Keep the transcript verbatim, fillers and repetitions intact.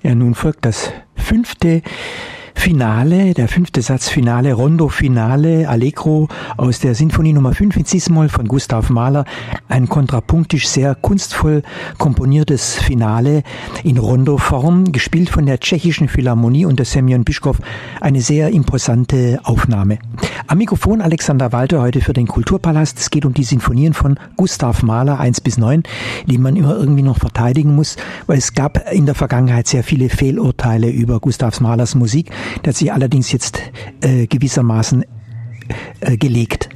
Ja, nun folgt das fünfte Finale, der fünfte Satz Finale, Rondo Finale, Allegro aus der Sinfonie Nummer fünf in Cis-Moll von Gustav Mahler. Ein kontrapunktisch sehr kunstvoll komponiertes Finale in Rondo-Form, gespielt von der Tschechischen Philharmonie unter Semjon Bischkow. Eine sehr imposante Aufnahme. Am Mikrofon Alexander Walter heute für den Kulturpalast. Es geht um die Sinfonien von Gustav Mahler eins bis neun, die man immer irgendwie noch verteidigen muss, weil es gab in der Vergangenheit sehr viele Fehlurteile über Gustav Mahlers Musik. Der hat sich allerdings jetzt äh, gewissermaßen äh, gelegt.